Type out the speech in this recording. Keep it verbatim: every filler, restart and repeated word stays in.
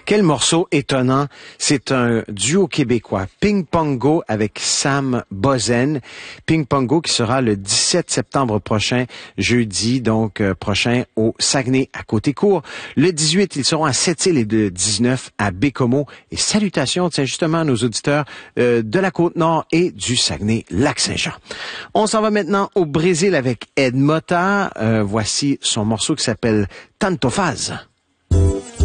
Quel morceau étonnant. C'est un duo québécois, Ping Pongo avec Sam Bozen. Ping Pongo qui sera le dix-sept septembre prochain, jeudi, donc euh, prochain au Saguenay à Côté-Court. Le dix-huit, ils seront à Sept-Îles et le dix-neuf à Bécomo. Et salutations, tiens, justement, à nos auditeurs euh, de la Côte-Nord et du Saguenay-Lac-Saint-Jean. On s'en va maintenant au Brésil avec Ed Mota. Euh, voici son morceau qui s'appelle Tanto Faz.